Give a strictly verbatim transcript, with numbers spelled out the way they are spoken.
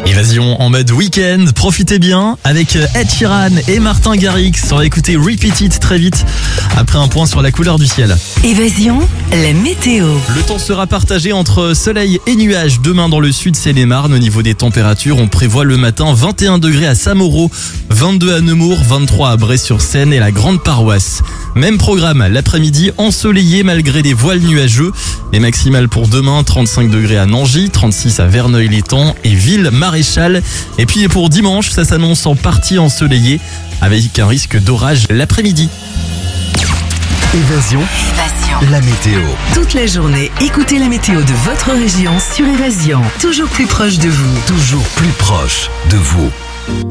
Évasion en mode week-end, profitez bien avec Ed Sheeran et Martin Garrix. On va écouter Repeat It très vite après un point sur la couleur du ciel. Évasion, la météo. Le temps sera partagé entre soleil et nuages. Demain dans le sud, Seine-et-Marne. Au niveau des températures, on prévoit le matin vingt et un degrés à Saint-Mauro, vingt-deux à Nemours, vingt-trois à Bray-sur-Seine et la Grande Paroisse. Même programme, l'après-midi ensoleillé malgré des voiles nuageux. Les maximales pour demain, trente-cinq degrés à Nangy, trente-six à Verneuil-l'Étang et Ville-Maréchal. Et puis pour dimanche, ça s'annonce en partie ensoleillé avec un risque d'orage l'après-midi. Évasion, Évasion. la météo. Toute la journée, écoutez la météo de votre région sur Évasion. Toujours plus proche de vous. Toujours plus proche de vous.